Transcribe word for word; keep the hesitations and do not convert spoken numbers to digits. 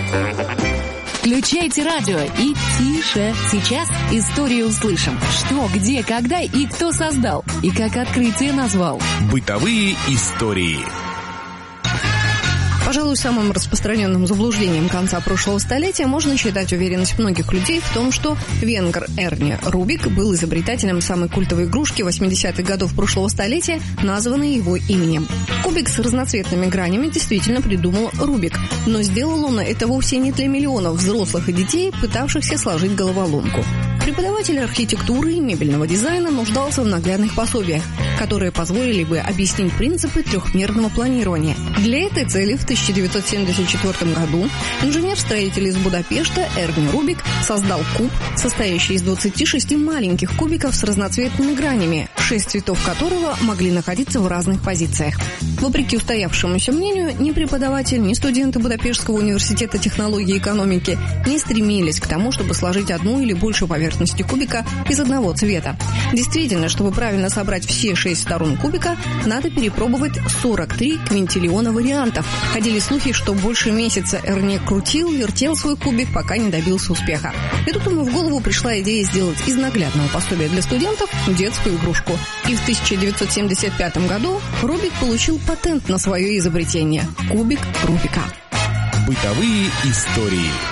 Включайте радио и тише. Сейчас историю услышим. Что, где, когда и кто создал. И как открытие назвал. Бытовые истории. Пожалуй, самым распространенным заблуждением конца прошлого столетия можно считать уверенность многих людей в том, что венгр Эрни Рубик был изобретателем самой культовой игрушки восьмидесятых годов прошлого столетия, названной его именем. Кубик с разноцветными гранями действительно придумал Рубик, но сделал он это вовсе не для миллионов взрослых и детей, пытавшихся сложить головоломку. Преподаватель архитектуры и мебельного дизайна нуждался в наглядных пособиях, которые позволили бы объяснить принципы трехмерного планирования. Для этой цели в тысяча девятьсот семьдесят четвёртом году инженер-строитель из Будапешта Эрни Рубик создал куб, состоящий из двадцати шести маленьких кубиков с разноцветными гранями, шесть цветов которого могли находиться в разных позициях. Вопреки устоявшемуся мнению, ни преподаватель, ни студенты Будапештского университета технологии и экономики не стремились к тому, чтобы сложить одну или больше поверхности кубика из одного цвета. Действительно, чтобы правильно собрать все шесть сторон кубика, надо перепробовать сорок три квинтиллиона вариантов. Ходили слухи, что больше месяца Эрни крутил, вертел свой кубик, пока не добился успеха. И тут ему в голову пришла идея сделать из наглядного пособия для студентов детскую игрушку. И в тысяча девятьсот семьдесят пятом году Рубик получил патент на свое изобретение – кубик Рубика. Бытовые истории.